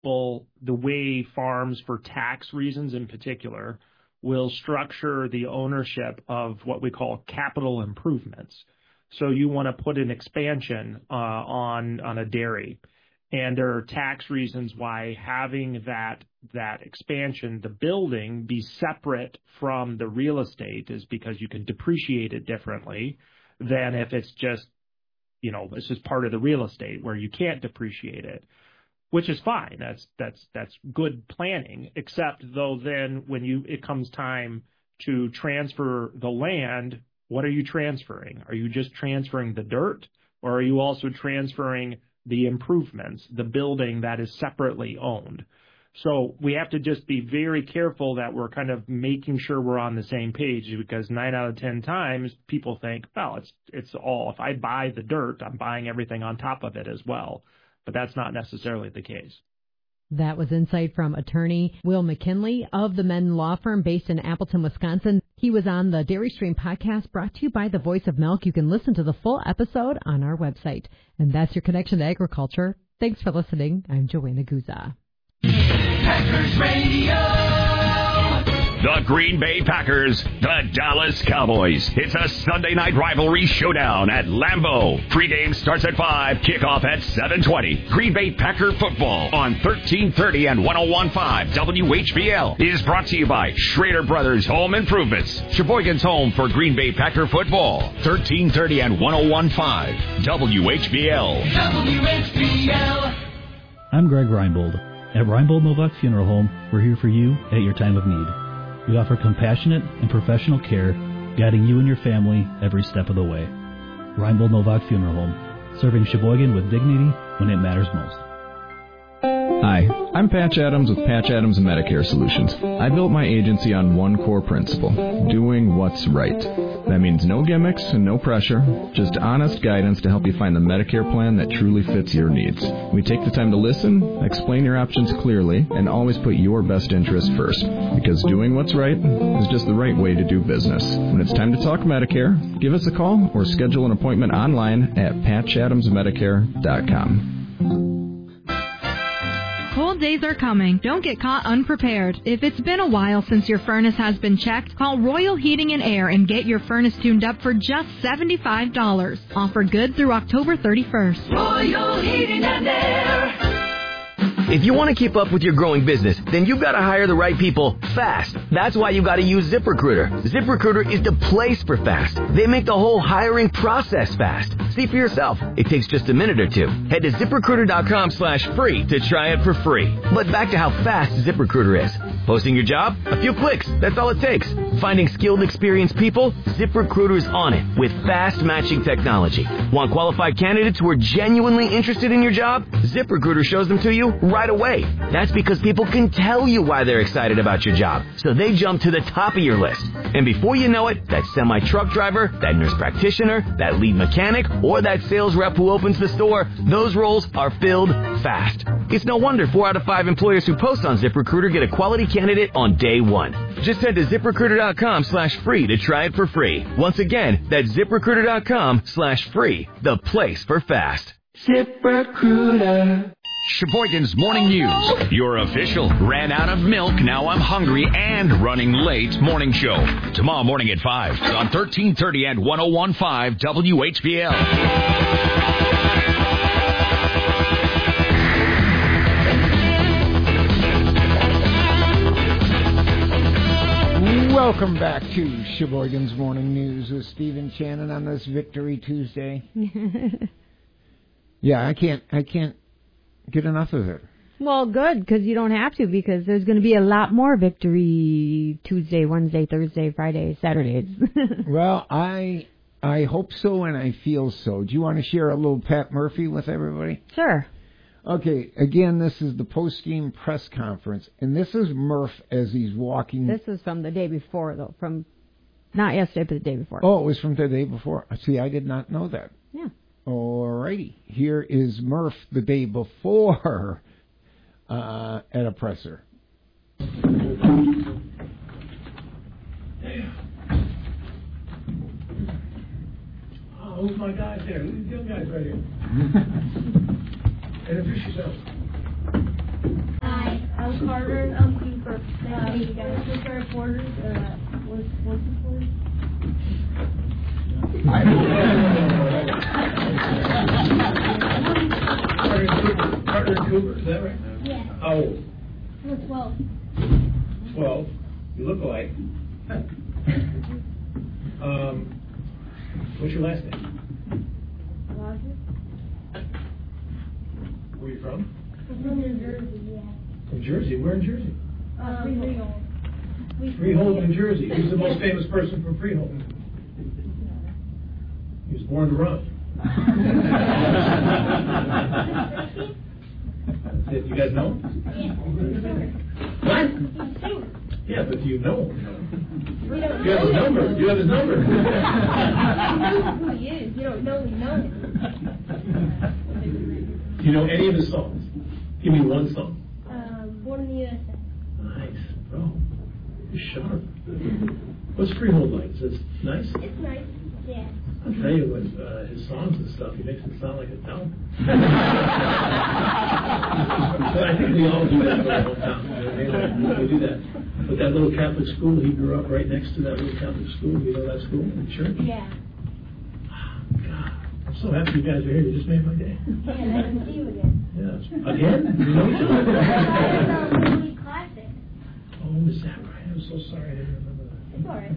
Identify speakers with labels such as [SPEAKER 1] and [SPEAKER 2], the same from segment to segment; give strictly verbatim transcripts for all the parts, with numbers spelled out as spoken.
[SPEAKER 1] will, the way farms, for tax reasons in particular, will structure the ownership of what we call capital improvements. So you want to put an expansion uh, on on a dairy, and there are tax reasons why having that that expansion, the building, be separate from the real estate is because you can depreciate it differently than if it's just, you know, this is part of the real estate where you can't depreciate it, which is fine. That's that's that's good planning, except though then when you it comes time to transfer the land, what are you transferring? Are you just transferring the dirt, or are you also transferring the improvements, the building that is separately owned? So we have to just be very careful that we're kind of making sure we're on the same page, because nine out of ten times people think, well, it's it's all, if I buy the dirt, I'm buying everything on top of it as well. But that's not necessarily the case.
[SPEAKER 2] That was insight from attorney Will McKinley of the Menn Law Firm based in Appleton, Wisconsin. He was on the Dairy Stream podcast brought to you by the Voice of Milk. You can listen to the full episode on our website. And that's your connection to agriculture. Thanks for listening. I'm Joanna Guza.
[SPEAKER 3] Packers Radio.
[SPEAKER 4] The Green Bay Packers, the Dallas Cowboys. It's a Sunday night rivalry showdown at Lambeau. Pregame starts at five, kickoff at seven twenty. Green Bay Packer football on thirteen thirty and one oh one point five W H B L is brought to you by Schrader Brothers Home Improvements, Sheboygan's home for Green Bay Packer football. thirteen thirty and one oh one point five W H B L.
[SPEAKER 3] W H B L.
[SPEAKER 5] I'm Greg Reinbold. At Reinbold Novak Funeral Home, we're here for you at your time of need. We offer compassionate and professional care, guiding you and your family every step of the way. Reinbold Novak Funeral Home, serving Sheboygan with dignity when it matters most.
[SPEAKER 6] Hi, I'm Patch Adams with Patch Adams Medicare Solutions. I built my agency on one core principle, doing what's right. That means no gimmicks and no pressure, just honest guidance to help you find the Medicare plan that truly fits your needs. We take the time to listen, explain your options clearly, and always put your best interest first, because doing what's right is just the right way to do business. When it's time to talk Medicare, give us a call or schedule an appointment online at patch adams medicare dot com.
[SPEAKER 7] Cold days are coming. Don't get caught unprepared. If it's been a while since your furnace has been checked, call Royal Heating and Air and get your furnace tuned up for just seventy-five dollars. Offer good through October thirty-first.
[SPEAKER 3] Royal Heating and Air.
[SPEAKER 8] If you want to keep up with your growing business, then you've got to hire the right people fast. That's why you've got to use ZipRecruiter. ZipRecruiter is the place for fast. They make the whole hiring process fast. See for yourself. It takes just a minute or two. Head to ZipRecruiter.com slash free to try it for free. But back to how fast ZipRecruiter is. Posting your job? A few clicks. That's all it takes. Finding skilled, experienced people? ZipRecruiter's on it with fast matching technology. Want qualified candidates who are genuinely interested in your job? ZipRecruiter shows them to you right away. That's because people can tell you why they're excited about your job, so they jump to the top of your list. And before you know it, that semi-truck driver, that nurse practitioner, that lead mechanic, or that sales rep who opens the store, those roles are filled fast. It's no wonder four out of five employers who post on ZipRecruiter get a quality candidate on day one. Just head to ZipRecruiter.com slash free to try it for free. Once again, that's ZipRecruiter.com slash free, the place for fast.
[SPEAKER 3] ZipRecruiter.
[SPEAKER 4] Sheboygan's Morning News, your official ran out of milk, now I'm hungry, and running late morning show. Tomorrow morning at five on thirteen thirty and one oh one point five W H B L.
[SPEAKER 9] Welcome back to Sheboygan's Morning News with Stephen Shannon on this Victory Tuesday. Yeah, I can't, I can't get enough of it.
[SPEAKER 2] Well, good, because you don't have to, because there's going to be a lot more Victory Tuesday, Wednesday, Thursday, Friday, Saturdays.
[SPEAKER 9] Well, I I hope so, and I feel so. Do you want to share a little Pat Murphy with everybody?
[SPEAKER 2] Sure.
[SPEAKER 9] Okay, again, this is the post-game press conference, and this is Murph as he's walking.
[SPEAKER 2] This is from the day before, though, from not yesterday, but the day before.
[SPEAKER 9] Oh, it was from the day before. See, I did not know that.
[SPEAKER 2] Yeah.
[SPEAKER 9] All righty. Here is Murph the day before uh, at a presser.
[SPEAKER 10] Oh, who's my guys there? Who's the young guys right here? Introduce yourself.
[SPEAKER 11] Carter. I'm Cooper. Nice to meet you guys. What's our reporters? Uh, what's what's the reporters?
[SPEAKER 10] Carter, Carter Cooper, is that right?
[SPEAKER 11] Yeah.
[SPEAKER 10] How old?
[SPEAKER 11] I'm twelve.
[SPEAKER 10] Twelve. You look alike. um, what's your last name?
[SPEAKER 11] Roger.
[SPEAKER 10] Where are you from?
[SPEAKER 11] I'm from New Jersey. Yeah.
[SPEAKER 10] From Jersey. Where in Jersey?
[SPEAKER 11] Uh, Freehold.
[SPEAKER 10] Freehold, New Jersey. Who's the most famous person from Freehold? He was born to run. That's it. You guys know him? What? Yeah, but do you know him?
[SPEAKER 11] We don't
[SPEAKER 10] You have his
[SPEAKER 11] know
[SPEAKER 10] number.
[SPEAKER 11] him.
[SPEAKER 10] You have his number.
[SPEAKER 11] You know who he is. You don't know we know him.
[SPEAKER 10] Do you know any of his songs? Give me one song.
[SPEAKER 11] Um, born in the U S A.
[SPEAKER 10] Nice, bro. You're sharp. What's Freehold like? Is it nice?
[SPEAKER 11] It's nice. Yeah.
[SPEAKER 10] I'll tell you, with uh, his songs and stuff, he makes it sound like a town. But I think we all do that in our hometown. You know, we do that. But that little Catholic school, he grew up right next to that little Catholic school. You know that school in church?
[SPEAKER 11] Yeah.
[SPEAKER 10] God, I'm so happy you guys are here. You just made my day.
[SPEAKER 11] Yeah, nice to see you again.
[SPEAKER 10] Yeah. Again? You know each other?
[SPEAKER 11] It's classic.
[SPEAKER 10] Oh, is that right? I'm so sorry I didn't remember that.
[SPEAKER 11] It's all right.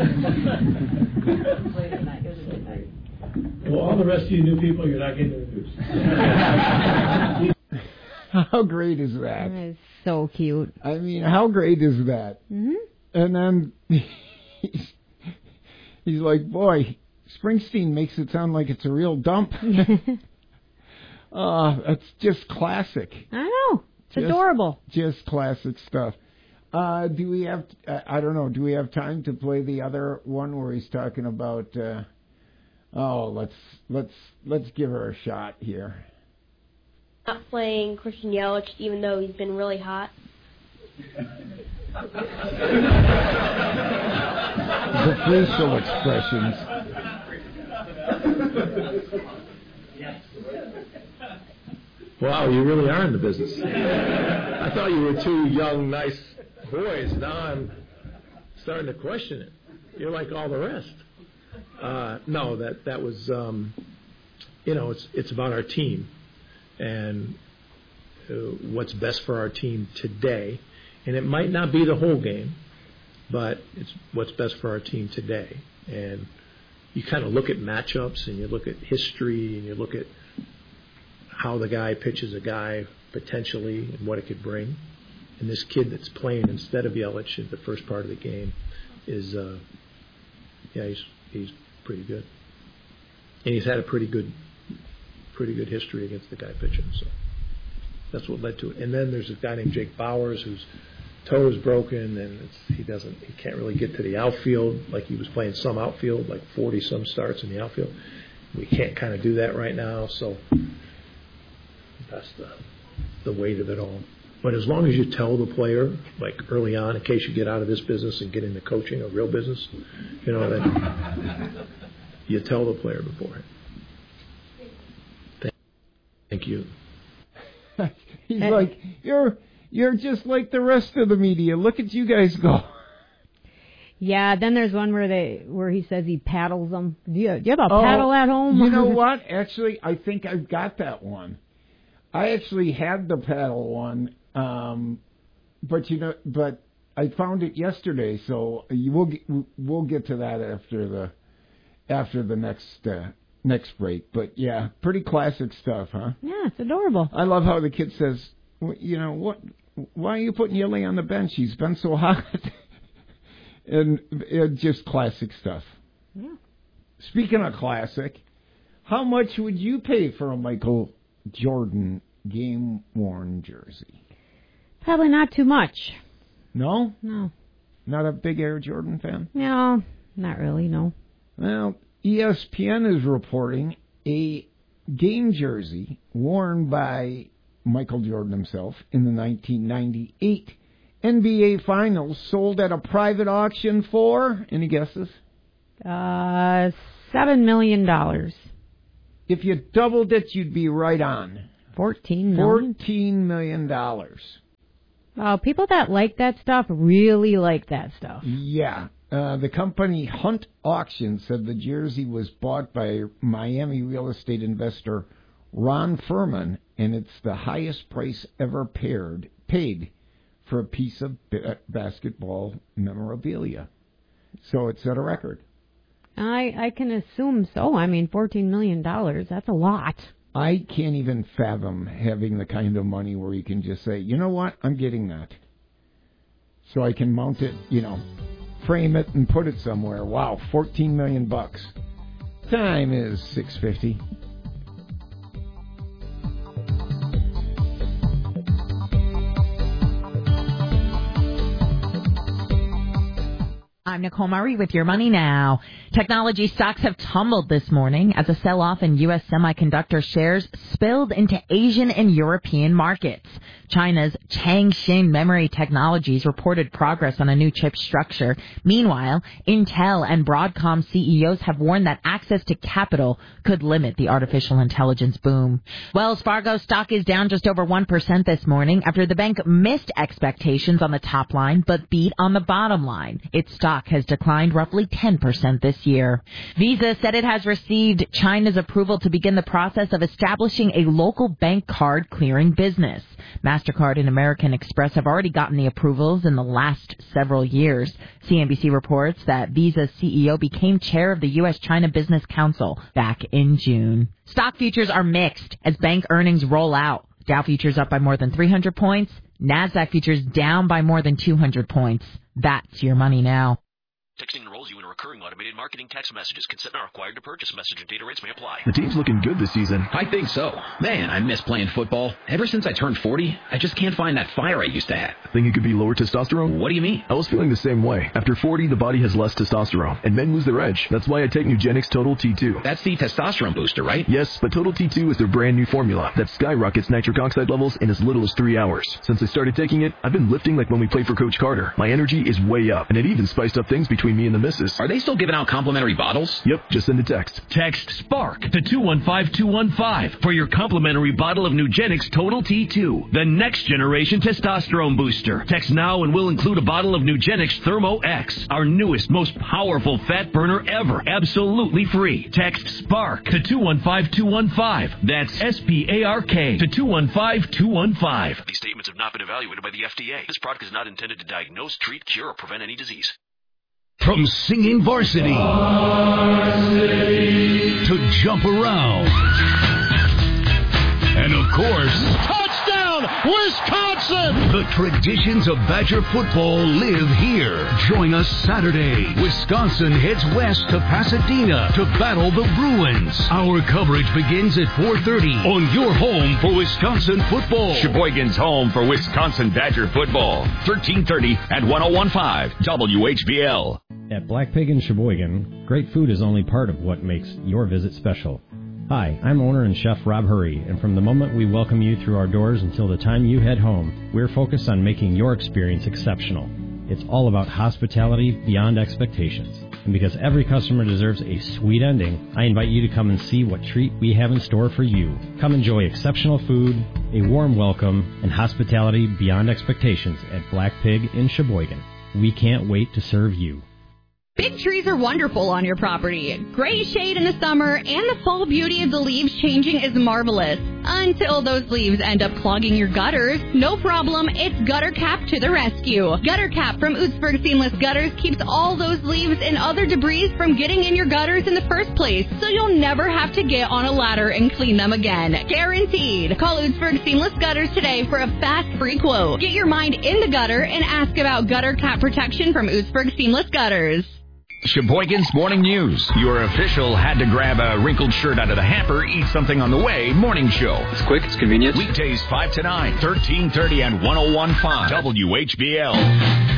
[SPEAKER 10] Well, all the rest of you new people, you're not getting introduced.
[SPEAKER 9] How great is that?
[SPEAKER 2] That is so cute.
[SPEAKER 9] I mean, how great is that?
[SPEAKER 2] Mm-hmm.
[SPEAKER 9] And then he's, he's like, boy, Springsteen makes it sound like it's a real dump. uh, that's just classic.
[SPEAKER 2] I know. It's
[SPEAKER 9] Just-
[SPEAKER 2] adorable.
[SPEAKER 9] Just classic stuff. Uh, do we have, uh, I don't know, do we have time to play the other one where he's talking about, uh, oh, let's, let's, let's give her a shot here.
[SPEAKER 11] Not playing Christian Yelich, even though he's been really hot.
[SPEAKER 9] The facial expressions.
[SPEAKER 10] Wow, you really are in the business. I thought you were two young, nice boys. Now I'm starting to question it. You're like all the rest. Uh, no, that that was, um, you know, it's it's about our team and uh, what's best for our team today. And it might not be the whole game, but it's what's best for our team today. And you kind of look at matchups and you look at history and you look at how the guy pitches a guy potentially and what it could bring. And this kid that's playing instead of Yelich in the first part of the game is, uh, yeah, he's he's pretty good. And he's had a pretty good, pretty good history against the guy pitching. So that's what led to it. And then there's a guy named Jake Bowers whose toe is broken and it's, he doesn't, he can't really get to the outfield like he was playing some outfield, like forty some starts in the outfield. We can't kind of do that right now, so that's the the weight of it all. But as long as you tell the player, like early on, in case you get out of this business and get into coaching, a real business, you know, that you tell the player beforehand. Thank, thank you.
[SPEAKER 9] He's like, you're you're just like the rest of the media. Look at you guys go.
[SPEAKER 2] Yeah, then there's one where they where he says he paddles them. Do you, do you have a
[SPEAKER 9] Oh,
[SPEAKER 2] paddle at home?
[SPEAKER 9] You know what? Actually, I think I've got that one. I actually had the paddle one, um, but you know, but I found it yesterday, so you will get, we'll get to that after the after the next uh, next break. But yeah, pretty classic stuff, huh?
[SPEAKER 2] Yeah, it's adorable.
[SPEAKER 9] I love how the kid says, well, you know, what? Why are you putting Yili on the bench? He's been so hot. And it, just classic stuff.
[SPEAKER 2] Yeah.
[SPEAKER 9] Speaking of classic, how much would you pay for a Michael Jordan game-worn jersey?
[SPEAKER 2] Probably not too much.
[SPEAKER 9] No?
[SPEAKER 2] No.
[SPEAKER 9] Not a big Air Jordan fan?
[SPEAKER 2] No, not really, no.
[SPEAKER 9] Well, E S P N is reporting a game jersey worn by Michael Jordan himself in the nineteen ninety-eight N B A Finals sold at a private auction for, any guesses?
[SPEAKER 2] Uh, seven million dollars.
[SPEAKER 9] If you doubled it, you'd be right on.
[SPEAKER 2] Fourteen million.
[SPEAKER 9] Fourteen million dollars.
[SPEAKER 2] Oh, people that like that stuff really like that stuff.
[SPEAKER 9] Yeah. Uh, the company Hunt Auction said the jersey was bought by Miami real estate investor Ron Furman, and it's the highest price ever paired, paid for a piece of b- basketball memorabilia. So it set a record.
[SPEAKER 2] I I can assume so. I mean, fourteen million dollars, that's a lot.
[SPEAKER 9] I can't even fathom having the kind of money where you can just say, you know what, I'm getting that. So I can mount it, you know, frame it and put it somewhere. Wow, fourteen million bucks. Time is six fifty.
[SPEAKER 12] I'm Nicole Murray with Your Money Now. Technology stocks have tumbled this morning as a sell-off in U S semiconductor shares spilled into Asian and European markets. China's Changxin Memory Technologies reported progress on a new chip structure. Meanwhile, Intel and Broadcom C E Os have warned that access to capital could limit the artificial intelligence boom. Wells Fargo stock is down just over one percent this morning after the bank missed expectations on the top line but beat on the bottom line. Its stock has declined roughly ten percent this year. Visa said it has received China's approval to begin the process of establishing a local bank card clearing business. MasterCard and American Express have already gotten the approvals in the last several years. C N B C reports that Visa's C E O became chair of the U S China Business Council back in June. Stock futures are mixed as bank earnings roll out. Dow futures up by more than three hundred points. NASDAQ futures down by more than two hundred points. That's Your Money Now.
[SPEAKER 13] Texting enrolls you in recurring automated marketing text messages. Consent not required to purchase. Message and data rates may apply.
[SPEAKER 14] The team's looking good this season.
[SPEAKER 15] I think so. Man, I miss playing football. Ever since I turned forty, I just can't find that fire I used to have.
[SPEAKER 14] Think it could be lower testosterone?
[SPEAKER 15] What do you mean?
[SPEAKER 14] I was feeling the same way. After forty, the body has less testosterone, and men lose their edge. That's why I take Nugenix Total T two.
[SPEAKER 15] That's the testosterone booster, right?
[SPEAKER 14] Yes, but Total T two is their brand new formula that skyrockets nitric oxide levels in as little as three hours. Since I started taking it, I've been lifting like when we played for Coach Carter. My energy is way up, and it even spiced up things between me and the missus.
[SPEAKER 15] Are they still giving out complimentary bottles?
[SPEAKER 14] Yep, just send a text.
[SPEAKER 4] Text SPARK to two one five two one five for your complimentary bottle of Nugenix Total T two, the next generation testosterone booster. Text now and we'll include a bottle of Nugenix Thermo X, our newest, most powerful fat burner ever, absolutely free. Text SPARK to two one five two one five. That's S P A R K to two one five two one five.
[SPEAKER 13] These statements have not been evaluated by the F D A. This product is not intended to diagnose, treat, cure, or prevent any disease.
[SPEAKER 4] From singing varsity, varsity to jump around, and of course, touchdown, Wisconsin! The traditions of Badger football live here. Join us Saturday. Wisconsin heads west to Pasadena to battle the Bruins. Our coverage begins at four thirty on your home for Wisconsin football. Sheboygan's home for Wisconsin Badger football. thirteen thirty at one oh one point five W H B L.
[SPEAKER 16] At Black Pig in Sheboygan, great food is only part of what makes your visit special. Hi, I'm owner and chef Rob Hurry, and from the moment we welcome you through our doors until the time you head home, we're focused on making your experience exceptional. It's all about hospitality beyond expectations. And because every customer deserves a sweet ending, I invite you to come and see what treat we have in store for you. Come enjoy exceptional food, a warm welcome, and hospitality beyond expectations at Black Pig in Sheboygan. We can't wait to serve you.
[SPEAKER 17] Big trees are wonderful on your property. Great shade in the summer, and the fall beauty of the leaves changing is marvelous. Until those leaves end up clogging your gutters. No problem, it's Gutter Cap to the rescue. Gutter Cap from Ootsburg Seamless Gutters keeps all those leaves and other debris from getting in your gutters in the first place, so you'll never have to get on a ladder and clean them again. Guaranteed. Call Ootsburg Seamless Gutters today for a fast free quote. Get your mind in the gutter and ask about Gutter Cap protection from Ootsburg Seamless Gutters.
[SPEAKER 4] Sheboygan's Morning News. Your official had to grab a wrinkled shirt out of the hamper, eat something on the way morning show.
[SPEAKER 18] It's quick, it's convenient.
[SPEAKER 4] Weekdays five to nine, thirteen thirty and one oh one point five W H B L.